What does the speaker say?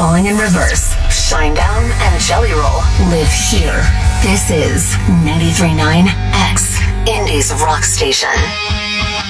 Falling in Reverse, Shinedown, and Jelly Roll live here. This is 93.9 X, Indies Rock Station.